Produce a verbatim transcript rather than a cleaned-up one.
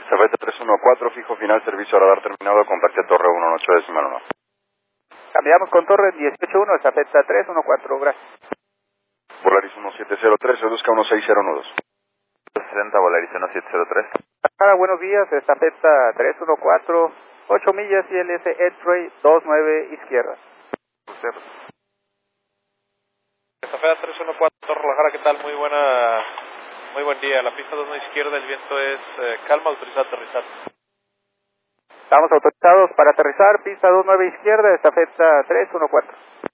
Estafeta tres uno cuatro, fijo final, servicio radar terminado, contacte Torre uno ocho decimal uno. Cambiamos con Torre dieciocho uno, Estafeta tres uno cuatro, gracias. Volaris uno siete cero tres, reduzca uno seis cero nudos. sesenta, Volaris uno siete cero tres. Ah, buenos días, Estafeta tres uno cuatro, ocho millas I L S X-Ray dos nueve izquierda. Estafeta tres uno cuatro, Torre Guadalajara, ¿qué tal? Muy buena, muy buen día. La pista dos nueve izquierda, el viento es eh, calma, autorizado a aterrizar. Estamos autorizados para aterrizar, pista dos nueve izquierda, Estafeta tres uno cuatro.